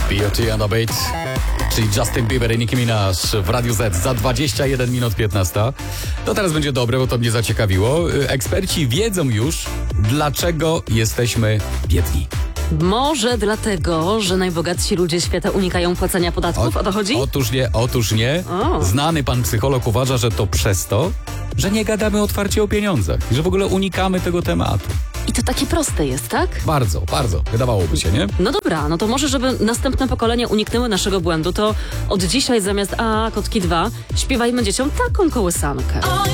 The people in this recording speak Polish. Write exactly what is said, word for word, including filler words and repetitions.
Beauty and a Beat, czyli Justin Bieber i Nicki Minaj w Radiu Z za dwadzieścia jeden minut piętnaście. To teraz będzie dobre, bo to mnie zaciekawiło. Eksperci wiedzą już, dlaczego jesteśmy biedni. Może dlatego, że najbogatsi ludzie świata unikają płacenia podatków? O, o to chodzi? Otóż nie, otóż nie. O. Znany pan psycholog uważa, że to przez to, że nie gadamy otwarcie o pieniądzach i że w ogóle unikamy tego tematu. I to takie proste jest, tak? Bardzo, bardzo. Wydawałoby się, nie? No dobra, no to może, żeby następne pokolenia uniknęły naszego błędu, to od dzisiaj zamiast A, kotki dwa, śpiewajmy dzieciom taką kołysankę.